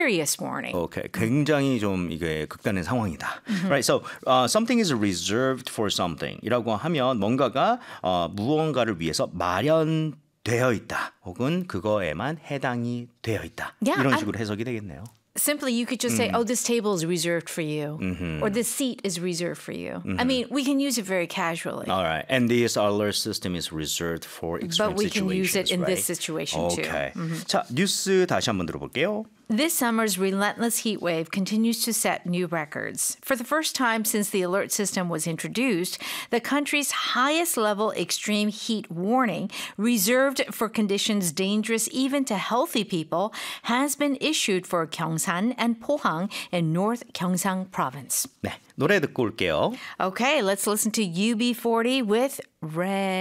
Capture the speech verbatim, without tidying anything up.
serious warning. Okay, 굉장히 좀 이게 극단의 상황이다. Right, so uh, something is reserved for something이라고 하면 뭔가가 어, 무언가를 위해서 마련되어 있다, 혹은 그거에만 해당이 되어 있다. Yeah, 이런 I- 식으로 해석이 되겠네요. Simply, you could just say, oh, this table is reserved for you. Or this seat is reserved for you. I mean, we can use it very casually. All right, and this alert system is reserved for extreme But we can use it situations, in right? this situation too. Okay. 자, 뉴스 다시 한번 들어볼게요. This summer's relentless heat wave continues to set new records. For the first time since the alert system was introduced, the country's highest level extreme heat warning, reserved for conditions dangerous even to healthy people, has been issued for Gyeongsang and Pohang in North Gyeongsang Province. 네, 노래 듣고 올게요. Okay, let's listen to U B forty with Red.